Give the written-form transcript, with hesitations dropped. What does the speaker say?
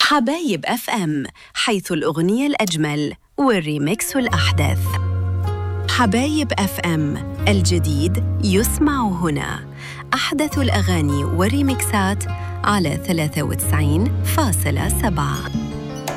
حبايب اف ام، حيث الأغنية الأجمل والريميكس الأحدث. حبايب اف ام، الجديد يسمع هنا. أحدث الأغاني والريميكسات على 93.7.